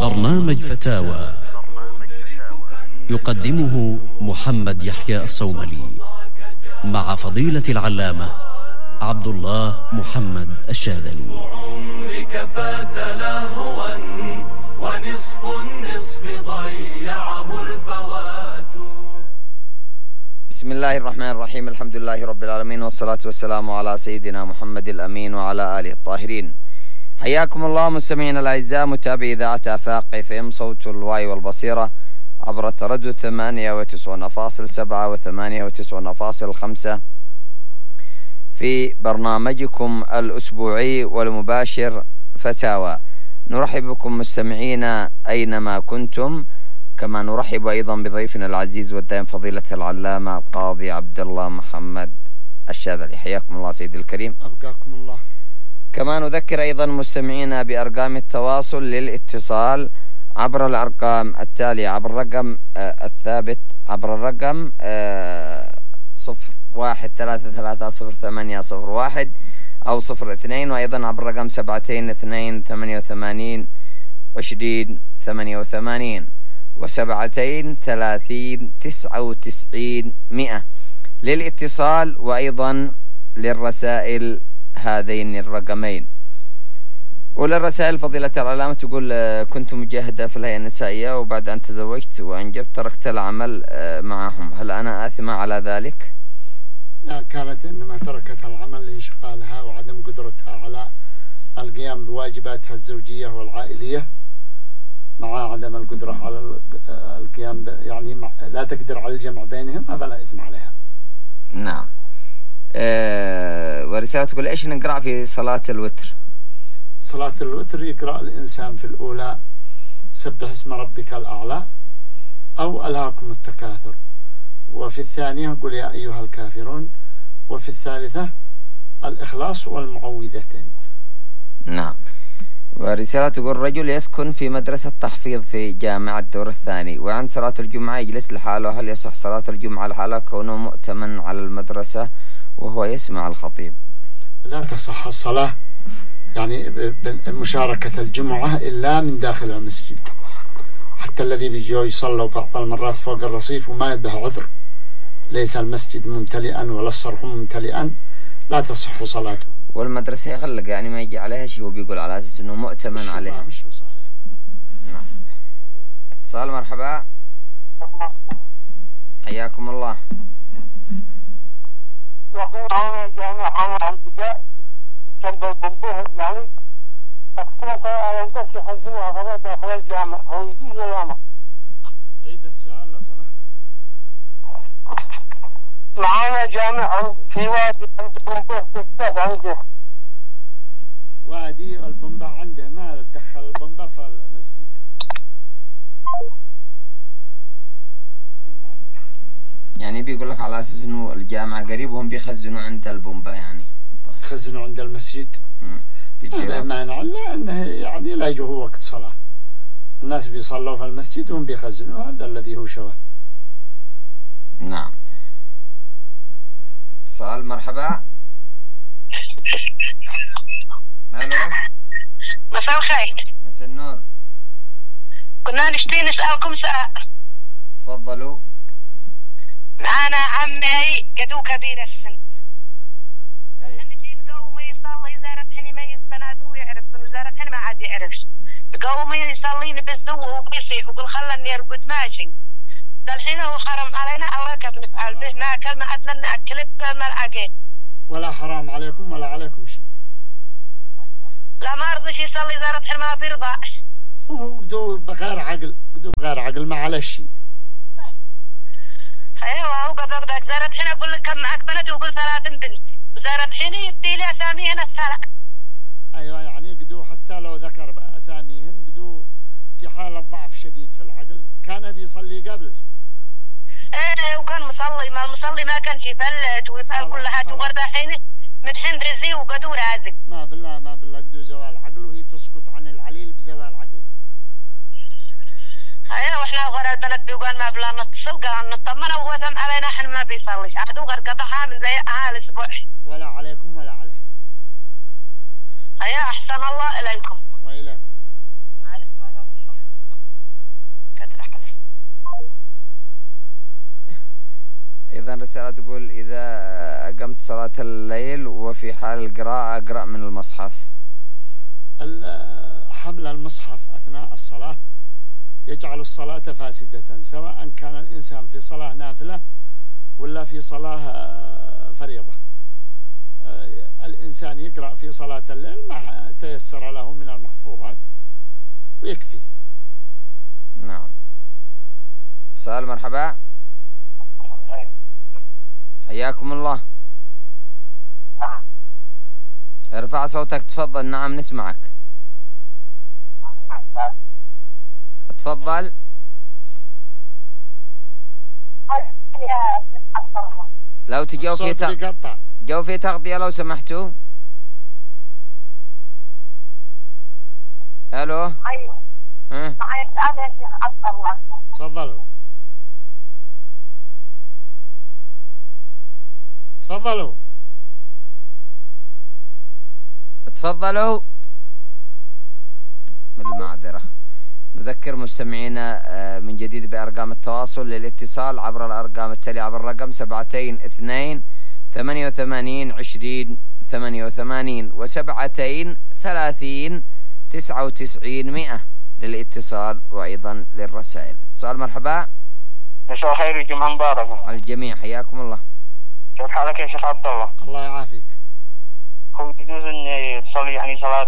برنامج فتاوى يقدمه محمد يحيى الصوملي مع فضيلة العلامة عبد الله محمد الشاذلي. عمرك فات لهوا ونصف النصف ضيعه الفوات. بسم الله الرحمن الرحيم. الحمد لله رب العالمين، والصلاة والسلام على سيدنا محمد الأمين وعلى آله الطاهرين. حياكم الله مستمعينا الأعزاء، متابعي إذاعة آفاق FM صوت الوعي والبصيرة عبر التردد 98.7 و 98.5 في برنامجكم الأسبوعي والمباشر فتاوى. نرحب بكم مستمعينا أينما كنتم، كما نرحب أيضا بضيفنا العزيز والدائم فضيلة العلامة القاضي عبد الله محمد الشاذلي. حياكم الله سيدي الكريم. أبقاكم الله. كما نذكر أيضا مستمعينا بأرقام التواصل للاتصال عبر الأرقام التالية: عبر الرقم الثابت، عبر الرقم 01330801 أو 02، وأيضا عبر الرقم 72282088 و723099 للاتصال، وأيضا للرسائل هذين الرقمين. وللرسائل فضيلة العلامة تقول: كنت مجاهدة في الهيئة النسائية، وبعد أن تزوجت وأنجبت تركت العمل معهم، هل أنا آثمة على ذلك؟ لا، كانت إنما تركت العمل لانشغالها وعدم قدرتها على القيام بواجباتها الزوجية والعائلية، مع عدم القدرة على القيام يعني لا تقدر على الجمع بينهم، فلا إثم عليها. نعم. ورسالة تقول: إيش نقرأ في صلاة الوتر؟ صلاة الوتر يقرأ الإنسان في الأولى سبح اسم ربك الأعلى أو ألهاكم التكاثر، وفي الثانية قل يا أيها الكافرون، وفي الثالثة الإخلاص والمعوذتين. نعم. ورسالة تقول: رجل يسكن في مدرسة تحفيظ في جامعة الدور الثاني، وعند صلاة الجمعة يجلس لحاله، هل يصح صلاة الجمعة لحاله كونه مؤتمن على المدرسة وهو يسمع الخطيب؟ لا تصح الصلاة يعني بمشاركة الجمعة إلا من داخل المسجد. حتى الذي بيجوا يصلوا بعض المرات فوق الرصيف وما يده عذر، ليس المسجد ممتلئا ولا الصرح ممتلئا، لا تصح صلاته. والمدرسة يغلق يعني ما يجي عليها شيء وبيقول على أساس أنه مؤتمن عليها. مش صحيح. نعم. اتصال، مرحبا. حياكم الله. يقول هنا جامعة البداء جنب البنبه، يعني أكثر على البس يحزنها فلا داخل الجامعة أو يجي الجامعة. عيد السؤال لو سمحت. معانا جامعة في وادي عند بنبه تفتح عنده. وادي البنبه عنده، ما تدخل البنبه في المسجد. يعني بيقول لك على أساس أنه الجامعة قريب وهم بيخزنوا عند البنبه، يعني يخزنوا عند المسجد. هذا مانع، لأنه يعني لا يجوه وقت صلاة، الناس بيصلوا في المسجد وهم بيخزنوا، هذا الذي هو شبه. نعم. اتصال، مرحبا. الو. مساء الخير. مساء النور. كنا نشتي نسألكم سؤال. تفضلوا. معانا عمي قدو كبير السن، نجي نقوم يصلي زارت حني ميز بناته ويعرف، وزارت حني ما عاد يعرفش، قوم يصليني بالزو وبيصيح وقل خلني ارقد ماشي. الحين هو حرام علينا، الله كيف نفعل به؟ ناكل ما عدنا ناكل بملعقه. ولا حرام عليكم ولا عليكم شيء. لا ما رضيش يصلي زارت حني ما بيرضاش. هو قدو بغير عقل، قدو بغير عقل ما على شيء. ايوه هو قبل زارت حين اقول لك كم معك بنت وقول 3 بنت، زارت حين يدي لي اساميهن الثلاث. ايوه يعني قدو حتى لو ذكر اساميهن قدو في حالة ضعف شديد في العقل، كان بيصلي قبل. ايه وكان مصلي، ما المصلي ما كانش يفلت ويفعل كل حاجه، وغربا حين من حين رزي وقدو رازق. ما بالله قدو زوال عقل، وهي تسكت عن العليل بزوال عقل. ايوه واحنا غير البنات بيقول ما بلا نتصل، قال نطمن وهو ثم علينا احنا ما بيصليش، عادوا غير قطعها من زي الاسبوع. ولا عليكم ولا عليه. ايوه احسن الله اليكم. وإليكم. رسالة تقول إذا أقمت صلاة الليل وفي حال القراءة أقرأ من المصحف. حمل المصحف أثناء الصلاة يجعل الصلاة فاسدة، سواء كان الإنسان في صلاة نافلة ولا في صلاة فريضة. الإنسان يقرأ في صلاة الليل ما تيسر له من المحفوظات ويكفي. نعم. سؤال. مرحبا، حياكم الله. ارفع صوتك تفضل. نعم نسمعك، تفضل. لو تجوا في تغطية لو سمحتوا. الو. ها تفضلوا تفضلوا تفضلوا. بالمعذرة نذكر مستمعينا من جديد بأرقام التواصل للاتصال عبر الأرقام التالية عبر الرقم 722 88 20 88 و7 30 99 100 للاتصال وأيضا للرسائل. اتصال. مرحبا. مساء الخير وجمعة مباركة على الجميع، حياكم الله. كيف حالك يا شيخ عبد الله؟ الله يعافيك. هو يجوز اني تصلي يعني صلاة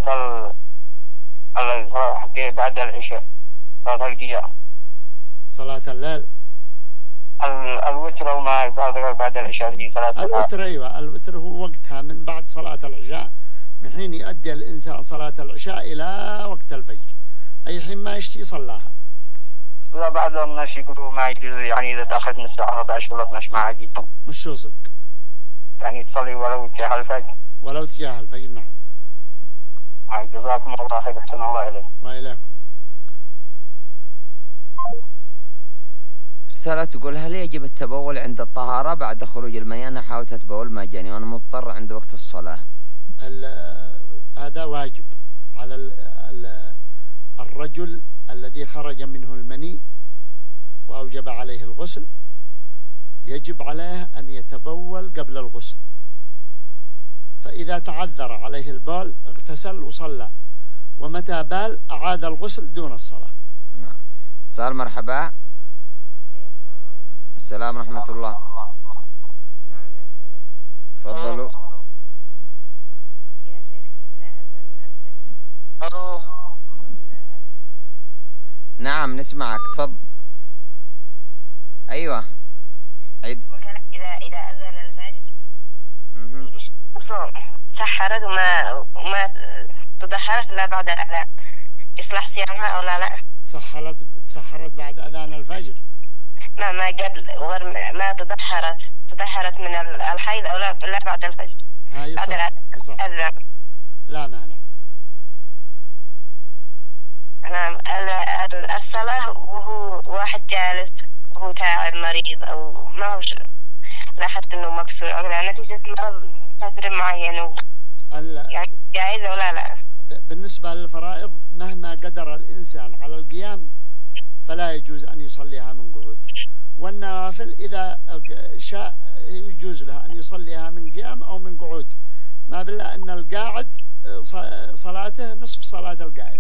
بعد العشاء، صلاة القيام، صلاة الليل، الوتر وما بعد العشاء هي صلاة الوتر؟ ايوه الوتر هو وقتها من بعد صلاة العشاء، من حين يؤدي الإنسان صلاة العشاء إلى وقت الفجر، أي حين ما يشتي صلاها. لا بعض الناس يقولوا ما يجوز يعني إذا تأخذت من الساعة 14 ولا 12 ما عاد يجوز. مش شو صدق؟ يعني تصلي ولو تجاه الفجر. ولو تجاه الفجر. نعم. جزاكم الله خير، أحسن الله إليك. وإليكم. رسالة تقول هل يجب التبول عند الطهارة بعد خروج المياه؟ أنا حاولت أتبول ما جاني وأنا مضطر عند وقت الصلاة. هذا واجب على الرجل الذي خرج منه المني وأوجب عليه الغسل، يجب عليه أن يتبول قبل الغسل، فإذا تعذر عليه البول اغتسل وصلى، ومتى بال أعاد الغسل دون الصلاة. نعم. اتصال. مرحبا. السلام ورحمة الله. تفضلوا يا شيخ. لا أذن الفجر. نعم نسمعك، تفضل. أيوة عيد. إذا أذن الفجر سحرت وما تدخلت إلا بعد الأذان، يصلح صيامها أو لا؟ تسحرت بعد أذان الفجر؟ ما قبل ما تدحرت من الحيض أو لا بعد الفجر. بعد الأذان لا مانع. نعم. الصلاة وهو واحد جالس وهو تعب مريض أو ما هو لاحظت إنه مكسور أو نتيجة مرض فترة معين يعني جائزة ولا لا؟ بالنسبة للفرائض مهما قدر الإنسان على القيام فلا يجوز أن يصليها من قعود، والنوافل إذا شاء يجوز له أن يصليها من قيام أو من قعود، ما بالله أن القاعد صلاته نصف صلاة القائم.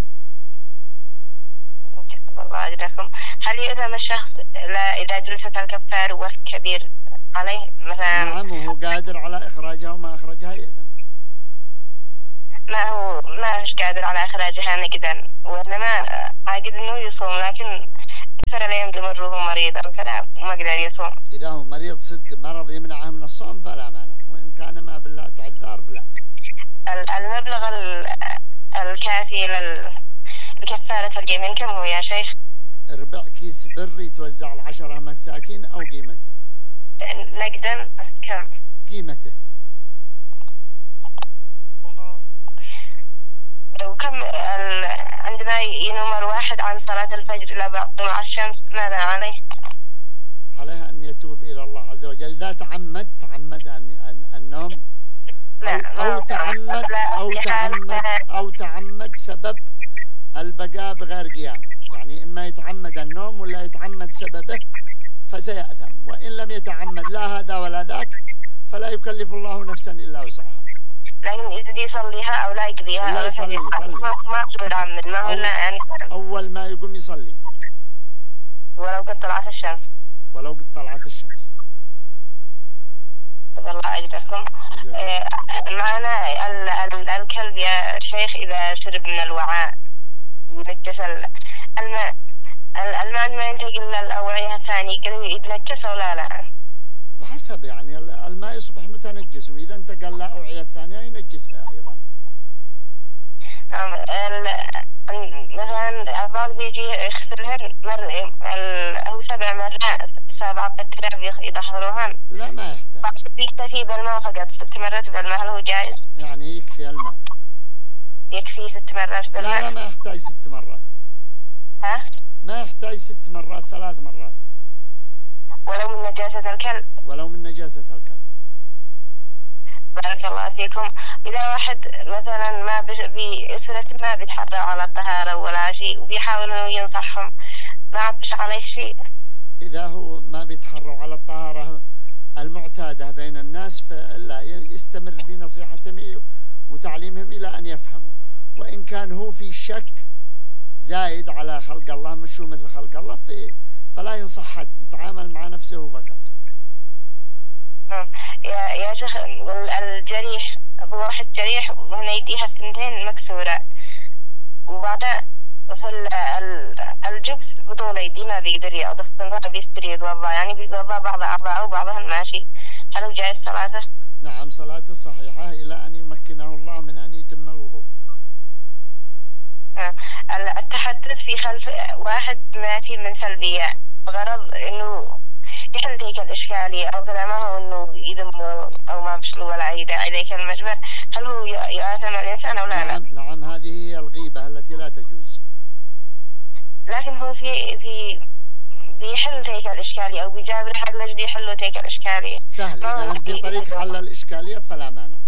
الله أجركم. هل يؤثم الشخص إذا جلست الكفار والكبير عليه مثلا؟ نعم، وهو قادر على إخراجها وما أخرجها يؤثم. ما هو قادر على إخراجها نقدا، وإنما عاقد إنه يصوم، لكن كثر الأيام تمره مريض أو كذا وما قدر يصوم. إذا هو مريض صدق مرض يمنعه من الصوم فلا مانع، وإن كان ما بالله تعذر فلا. المبلغ الكافي لكفارة اليمين كم هو يا شيخ؟ ربع كيس بر يتوزع على 10 مساكين أو قيمته؟ نقدا كم؟ قيمته. وكم عندما ينوم الواحد عن صلاة الفجر إلى بعد طلوع الشمس ماذا عليه؟ عليه أن يتوب إلى الله عز وجل إذا تعمد النوم أو تعمد سبب البقاء بغير قيام، يعني إما يتعمد النوم ولا يتعمد سببه، فسيأثم، وإن لم يتعمد لا هذا ولا ذاك فلا يكلف الله نفسا إلا وسعها. لكن إذا يصليها أو لا يقضيها لا يصلي ما أقدر أعمل ما هو يعني أول ما يقوم يصلي ولو قد طلعت الشمس. ولو قد طلعت الشمس. الله أجركم. معنا الكلب يا شيخ إذا شرب من الوعاء ينجس الماء ما ينتقل للأوعية الثانية يتنجس ولا لا؟ بحسب يعني الماء يصبح متنجس، وإذا انتقل لأوعية الثانية ينجسها أيضا. مثلا البعض بيجي يغسلهن أو 7 مرات 7 قطرات يدخلوهن. لا ما يحتاج. بيكتفي بالماء فقط 6 مرات بالماء، هل هو جائز؟ يعني يكفي الماء. يكفي 6 مرات بالماء؟ لا ما يحتاج 6 مرات. ها؟ ما يحتاج 6 مرات 3 مرات. ولو من نجاسة الكلب؟ ولو من نجاسة الكلب. بارك الله فيكم. إذا واحد مثلا ما بأسرة ما بيتحرى على الطهارة ولا شيء وبيحاول إنه ينصحهم، ما عبش عليه شيء؟ إذا هو ما بيتحروا على الطهارة المعتادة بين الناس فلا يستمر في نصيحتهم وتعليمهم إلى أن يفهموا، وإن كان هو في شك زايد على خلق الله مش هو مثل خلق الله فلا ينصح حد، يتعامل مع نفسه فقط. يا شيخ الجريح واحد جريح وهنا يديها 2 مكسورة وبعدها في الجبس بطول يدي ما بيقدر يقضي ما بيستري يتوضا، يعني بيتوضا بعض أعضاءه وبعضها ماشي، هل هو جائز صلاته؟ نعم صلاته صحيحة إلى أن يمكنه الله من أن يتم الوضوء. التحدث في خلف واحد ما فيه من سلبية بغرض إنه يحل تلك الإشكالية أو كلامه إنه يذم أو ما بشلو ولا أي داعي ذيك المجمع، هل هو يآثم الإنسان أو لا؟ نعم لا؟ نعم هذه هي الغيبة التي لا تجوز. لكن هو في بيحل تلك الإشكالية أو بيجابر حد لجدي يحلوا تلك الإشكالية. سهل، إذا في طريق حل الإشكالية فلا مانع.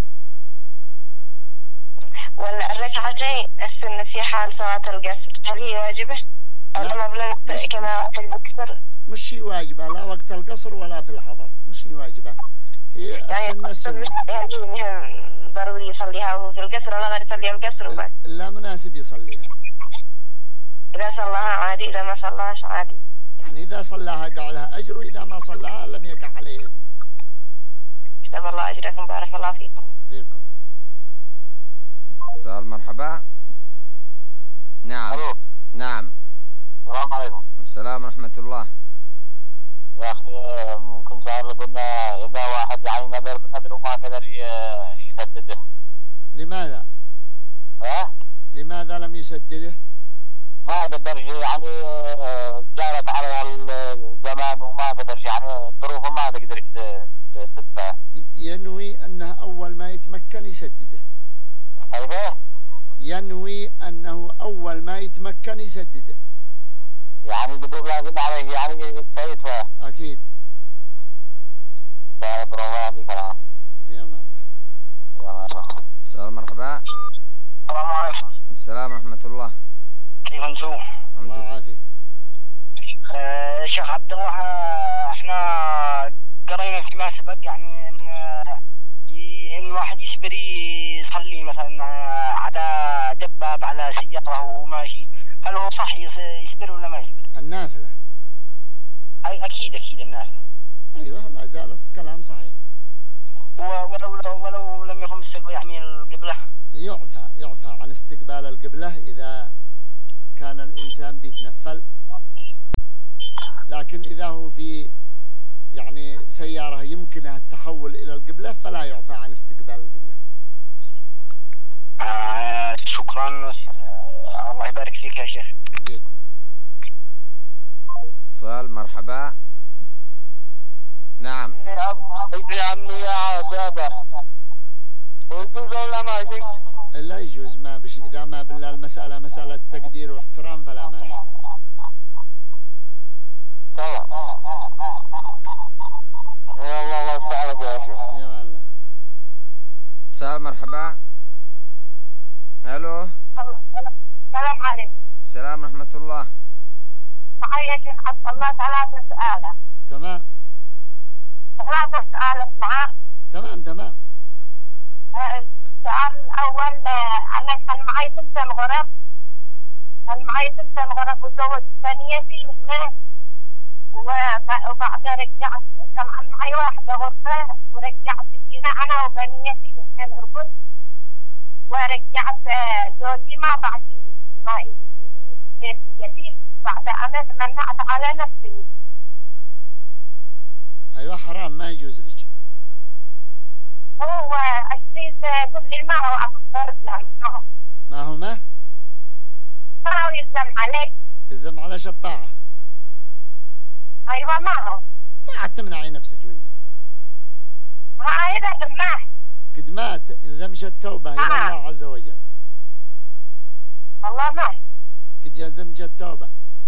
والركعتين السنة في حال صلاة القصر هل هي واجبة؟ كما في المكسر مش هي واجبة لا وقت القصر ولا في الحضر، مش هي واجبة، هي السنة يعني مهم ضروري يصليها وهو في القصر ولا غير يصلي القصر وبس؟ لا مناسب يصليها. إذا صلاها عادي إذا ما صلاهاش عادي؟ يعني إذا صلاها قع لها أجر وإذا ما صلاها لم يقع عليه إثم. كتب الله أجركم بارك الله فيكم. فيكم. سؤال مرحبا. نعم. ألو. نعم. السلام عليكم. السلام ورحمة الله. يا أخي ممكن سؤال قلنا إذا واحد يعني نذر بنذر وما قدر يسدده. لماذا؟ لماذا لم يسدده؟ ما قدر يعني جارت على الزمان وما قدر يعني ظروفه ما تقدر تدفع. ينوي أنه أول ما يتمكن يسدده. أيوه. ينوي أنه أول ما يتمكن يسدده. يعني قدوب لازم عليه يعني كيف؟ أكيد. بارك الله فيك. في أمان الله. السلام مرحبا. السلام عليكم. السلام ورحمة الله. كيف انتم؟ الله يعافيك. شيخ عبد الله، احنا قرينا فيما سبق يعني ان واحد يصبر يصلي مثلا على دباب على سيارة وهو ماشي، هل هو صح يصبر ولا ما يصبر؟ النافلة. اكيد النافلة. ايوه لا زالت كلام صحيح. ولو لم يكن مستقبل يعني القبلة يعفى عن استقبال القبلة إذا كان الإنسان بيتنفل، لكن إذا هو في يعني سيارة يمكنها التحول إلى القبلة فلا يعفى عن استقبال القبلة. شكرا، الله يبارك فيك يا شيخ. فيكم. اتصال مرحبا. نعم. يا عمي يا بابا، يجوز ولا ما يجوز؟ لا يجوز، ما بش إذا ما بالله المسألة مسألة تقدير واحترام فلا مانع. تمام. الله يسعدك يا شيخ. يا الله. السلام مرحبا. الو. السلام عليكم. السلام ورحمة الله. معي يا شيخ عبد الله 3 سؤالات. تمام 3 سؤالات معاه. تمام السؤال الأول أنا كان معي 2 غرف. كان معي 2 غرف وزوجت ثانيتي هنا وبعد رجعت كان معي 1 غرفة ورجعت فينا أنا وبنيتي 2 غرف ورجعت زوجي ما بعد ما يجي في بيت جديد بعد أنا تمنعت على نفسي. أيوة حرام ما يجوز لك. هو الشيء يقول لي ما هو أكثر لأنه ما هو ما هو يلزم عليك. يلزم على الطاعة. أيوة ما هو طاعة تمنعي نفسك منه. هذا ما قد ما يلزمش التوبة إلى الله عز وجل. والله ما قد يلزمك التوبة.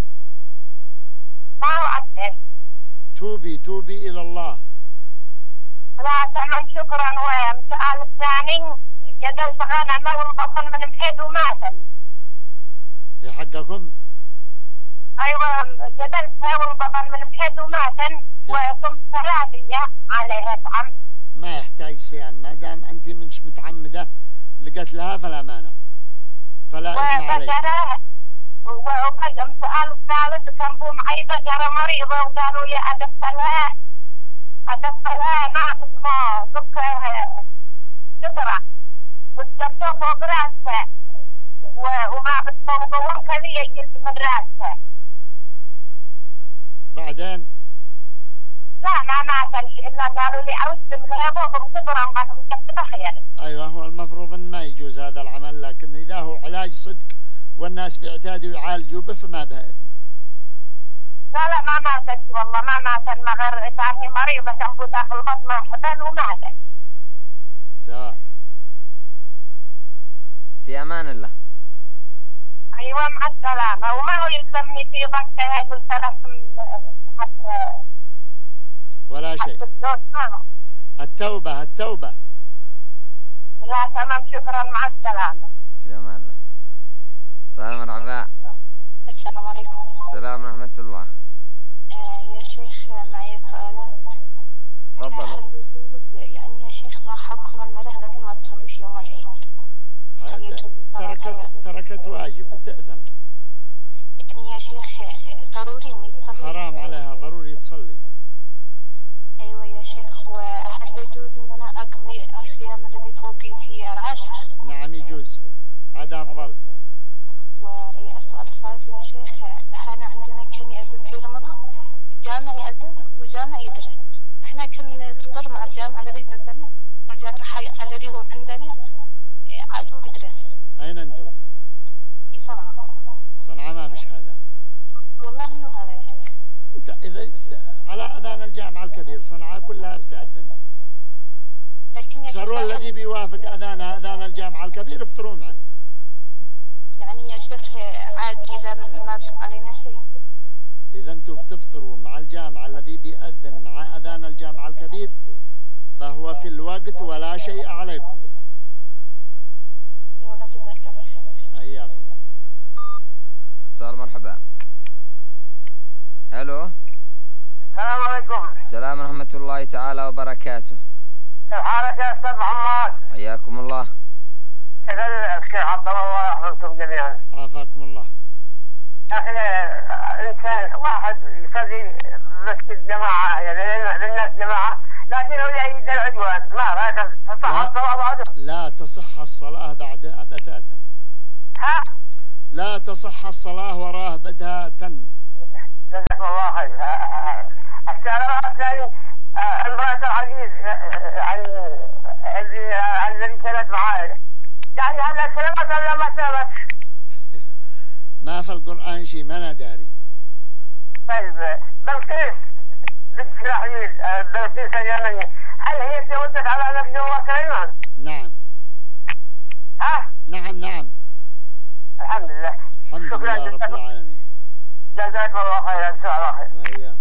ما هو أكثر. توبي إلى الله. لا تمام شكرا. والسؤال الثاني جدلت غنم والبطن من محيد وماتن. هي حقكم؟ أيوة جدلتها والبطن من محيد وماتن وصمت 3 عليها طعم. ما يحتاج صيام ما دام أنت مش متعمدة لقتلها فلا مانع. فلا إثم عليك. وبقى السؤال الثالث كان بو معي بقرة مريضة وقالوا لي أدفلها ما بتبغى ذكرها قدرة والدكتور فوق راسها وما بتبغى مقوم كذي جلد من راسها. بعدين لا ما ماتنش إلا قالوا لي أوسم لها بوضع قدرة وجبت بخير. أيوة هو المفروض أن ما يجوز هذا العمل لكن إذا هو علاج صدق والناس بيعتادوا يعالجوا به فما بها إثم. لا ما ماتت والله ما ماتت ما غير ثاني مريضة كان داخل بطنها حبل وماتت. سواء. في أمان الله. أيوة مع السلامة. وما هو يلزمني في ضغطها يقول 3 حتى ولا شيء. التوبة. لا تمام شكرا مع السلامة. في أمان الله. السلام مرحبا. السلام عليكم. السلام ورحمة الله. يا شيخ معي سؤالات. تفضل. يعني يا شيخ ما حكم المرأة التي ما تصليش يوم العيد؟ تركت واجب تأثم. يعني يا شيخ ضروري إني تصلي. حرام عليها ضروري تصلي. أيوة يا شيخ. وهل يجوز إن أنا أقضي الصيام الذي فوقي في العشر؟ نعم يجوز هذا أفضل. والسؤال الثالث يا شيخ احنا عندنا كان يأذن في رمضان الجامع يأذن وجامع يدرس. احنا كان نفطر مع الجامع الذي يأذن والجامع الذي هو عندنا عادوا يدرس. أين أنتم؟ في صنعاء ما بش هذا. والله إنه هذا يا شيخ. أنت إذا على أذان الجامع الكبير صنعاء كلها بتأذن. صاروا الذي بيوافق أذان الجامع الكبير افطروا معه. يعني يا شيخ عادي إذا ما علينا شيء. إذا أنتم بتفطروا مع الجامع الذي بيأذن مع أذان الجامع الكبير فهو في الوقت ولا شيء عليكم. والله جزاك الله خير. حياكم. اتصال مرحبا. الو. السلام عليكم. السلام ورحمة الله تعالى وبركاته. كيف حالك يا أستاذ محمد؟ حياكم الله. كيف الشيخ عبد الله يحفظكم جميعا. عافاكم الله. يا أخي الإنسان واحد يصلي مسجد جماعة يعني للناس جماعة لكنه يعيد العدوان ما رأيك تصح الصلاة بعده؟ لا تصح الصلاة بعد بتاتا. ها؟ لا تصح الصلاة وراه بتاتا. جزاك الله خير. السؤال الثاني امرأة العزيز يعني الذي كانت معاي يعني هلا سلمت ولا ما سلمت؟ ما في القرآن شيء ما أنا داري. طيب بلقيس بنت سراحيل بلقيس اليمني هل هي تزوجت على نبي الله سليمان؟ نعم. ها؟ نعم. الحمد لله. الحمد لله رب العالمين. جزاكم الله خير. ان شاء الله خير. وإياكم.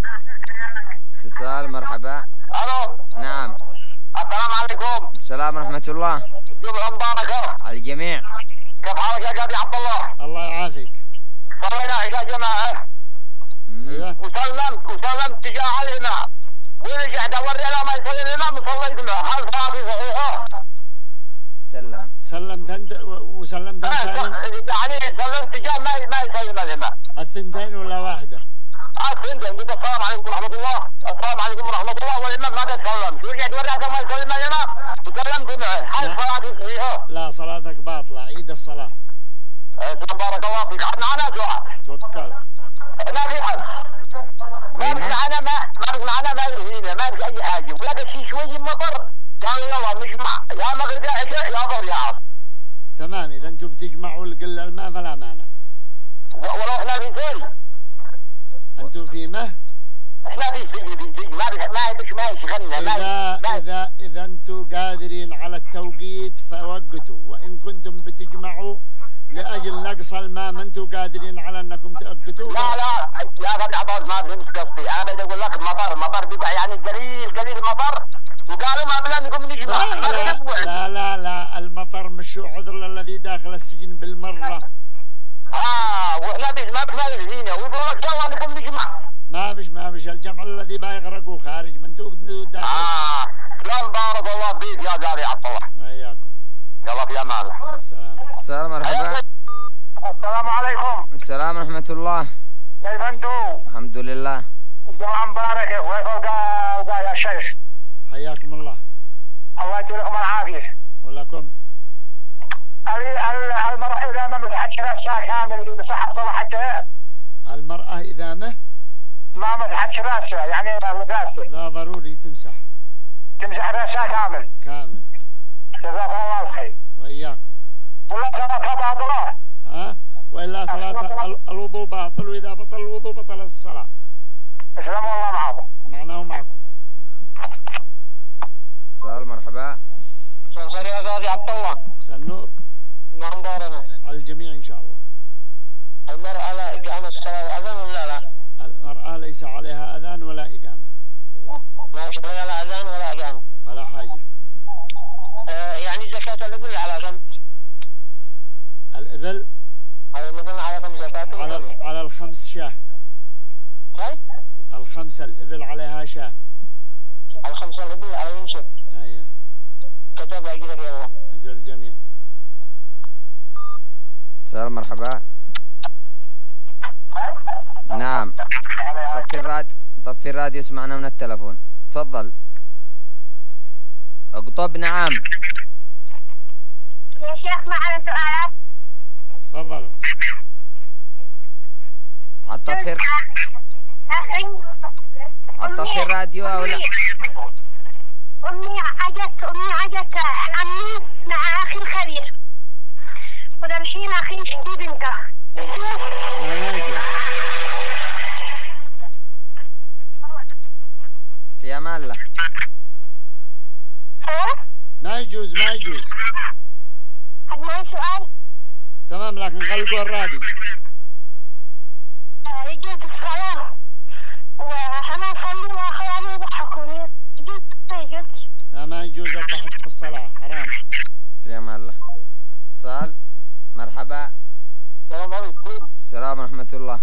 اتصال مرحبا. الو. نعم. السلام عليكم. السلام ورحمة الله. جمعة مباركة على الجميع. كيف حالك يا قاضي عبد الله؟ الله يعافيك. صلينا عشاء جماعة. وسلمت تجاه الإمام ورجعت أوري له ما يصلي الإمام وصليت له. هل صلاتي صحيحة؟ سلمت أنت وسلمت أنت يعني سلمت تجاه ما يصلي الإمام. الثنتين ولا واحدة؟ الثنتين. قلت السلام عليكم ورحمة الله، السلام عليكم ورحمة الله، والإمام ما قد سلمت. ورجعت وريته ما يصلي الإمام وسلمت معه. هل صلاتي صحيحة؟ لا، صلاتك باطلة، عيد الصلاة. بارك الله فيك. عاد معنا سؤال. توكل. ما في حل. ما معنا ما يرهينا، ما في أي حاجة، ولكن في شوية مطر قالوا يلا نجمع يا مغرب يا عشاء يا ظهر يا عصر. تمام، إذا أنتم بتجمعوا القلة الماء فلا مانع. ولو إحنا في سير. أنتم في مه؟ إحنا في سير ما يشغلنا. إذا أنتم قادرين على التوقيت فوقتوا، وإن كنتم بتجمعوا لأجل نقص الماء ما أنتم قادرين على أنكم تأقتوا. لا يا أخي عباس ما فهمت قصدي. أنا بدي أقول لك مطر بيبقى يعني قليل مطر وقالوا ما بلا نقوم نجمع. لا المطر مش عذر للذي داخل السجن بالمرة. وإحنا ما يرهينا ويقولوا لك يلا نقوم نجمع. ما بش الجمع الذي بيغرقوا خارج ما أنتم داخل. سلام بارك الله فيك يا جاري عبد الله. وإياكم. يلا في أمان الله. السلام مرحبا. السلام عليكم. السلام ورحمة الله. كيف أنتم؟ الحمد لله. الجمعة مباركة ويفوق يا شيخ. حياكم الله. الله يجزيكم العافية. ولكم. المرأة إذا ما مسحت رأسها كامل مسحت صلاحتها. المرأة إذا ما مسحت رأسها يعني رأسها. لا ضروري تمسح رأسها كامل. جزاكم الله الخير. وإياكم. ولا صلاتها باطلة. وإلا صلاة الوضوء باطل، وإذا بطل الوضوء بطل الصلاة. السلام الله معكم. معنا ومعكم. سؤال مرحبا. مساء الخير يا قاضي عبد الله. مساء النور. نعم دارنا. على الجميع إن شاء الله. المرأة لا إقامة الصلاة أذان ولا لا؟ المرأة ليس عليها أذان ولا إقامة. ما شاء الله لا أذان ولا إقامة. ولا حاجة. يعني زكاة الإبل على كم؟ الإبل مثلا على كم زكاة؟ على الخمس شاه. كيف؟ الخمسة الإبل عليها شاه. على الخمسة الإبل على يمشي. أيه. كتب أجرك يا الله. أجر الجميع. سلام مرحبا. نعم. طفي الراديو اسمعنا من التلفون. تفضل. اقطب. نعم يا شيخ معنا سؤالات. تفضلوا. عطفي الراديو او لا؟ أمي عجت عمي مع أخي الخبير ودمشين أخي شتي بنته. لا ما يجوز. في أمان الله. ما يجوز. هل معي سؤال؟ تمام، لكن غلقوا الراديو. يجوز الصلاة وأنا أصلي وأخواني يضحكوني. يجوز؟ لا ما يجوز الضحك في الصلاة، حرام. في أمان الله. اتصال. مرحبا. السلام عليكم. السلام ورحمة الله.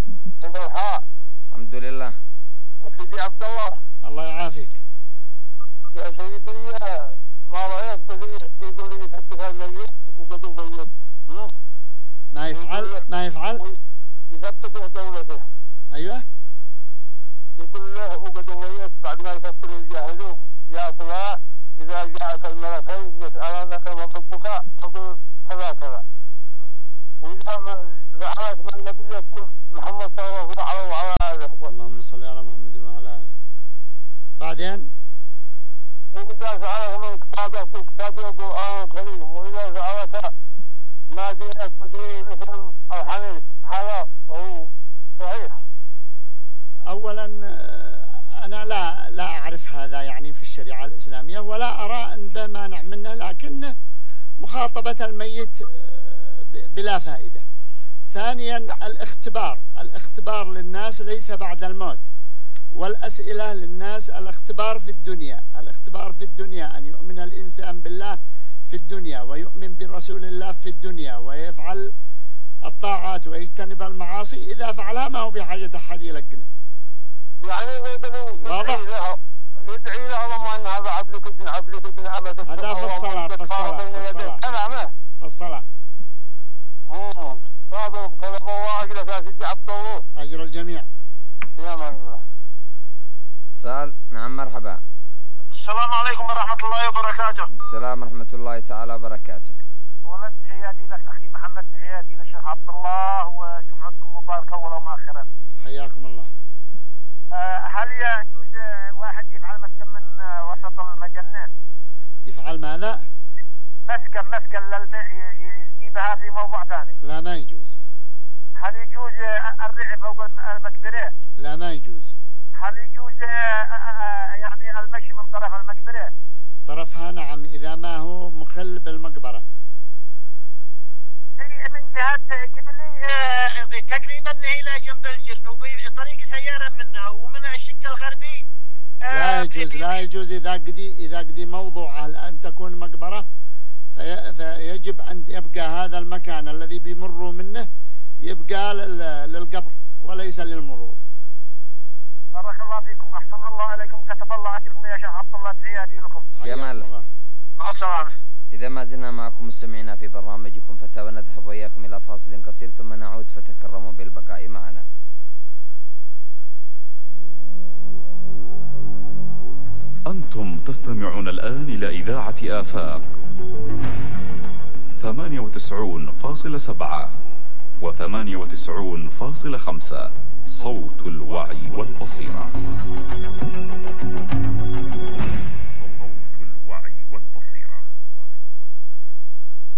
الحمد لله. سيدي عبد الله. الله يعافيك. يا سيدي ما رأيك يقول لي يفتح الميت وقدوا ميت. ما يفعل يفتح دولته. أيوه. يقول له وقدوا ميت بعد ما يفتح يجاهدوه يا فلان إذا جاءك الملكين يسألونك من ربك فقل كذا كذا. وإذا زعلت من النبي يقول محمد صلى الله عليه وعلى آله. اللهم صل على محمد وعلى آله. بعدين وإذا سألك من كتابك كتاب القرآن الكريم، وإذا سألك ما دينك بدين الإسلام الحنيف، هذا هو صحيح. أولا أنا لا أعرف هذا يعني في الشريعة الإسلامية، ولا أرى أن بمانع منه، لكن مخاطبة الميت بلا فائدة. ثانيا الاختبار للناس ليس بعد الموت، والأسئلة للناس الاختبار في الدنيا أن يؤمن الإنسان بالله في الدنيا، ويؤمن برسول الله في الدنيا، ويفعل الطاعات ويجتنب المعاصي. إذا فعلها ما هو في حاجة أحد يلقنه. يعني واضح؟ يدعي له اللهم ان هذا عبدك ابن امتك. هذا في الصلاة في الصلاة. هذا كذا واجلك يا سيدي عبد الله. أجر الجميع. يا من اتصال. نعم مرحبا. السلام عليكم ورحمة الله وبركاته. السلام ورحمة الله تعالى وبركاته. ولد تحياتي لك أخي محمد، تحياتي للشيخ عبد الله، وجمعتكم مباركة ولو مؤخرا. حياكم الله. هل يجوز واحد يفعل مسكن من وسط المجنة؟ يفعل ماذا؟ مسكن للماء يسقي بها في موضع ثاني. لا ما يجوز. هل يجوز الرعي فوق المقبرة؟ لا ما يجوز. هل يجوز يعني المشي من طرف المقبرة؟ طرفها نعم، إذا ما هو مخل بالمقبرة. من جهة قبلي تقريبا إلى جنب الجنوب طريق سيارة منها، ومن الشق الغربي لا يجوز إذا قدي موضوعه أن تكون مقبرة، فيجب أن يبقى هذا المكان الذي بيمروا منه يبقى للقبر وليس للمرور. بارك الله فيكم، أحسن الله عليكم، كتب الله أجركم يا شيخ عبد الله، تحياتي لكم. جمال. مع السلامة. إذا ما زلنا معكم مستمعينا في برنامجكم فتاوى، نذهب وإياكم إلى فاصل قصير ثم نعود، فتكرموا بالبقاء معنا. أنتم تستمعون الآن إلى إذاعة آفاق 98.7 و98.5 صوت الوعي والبصيرة.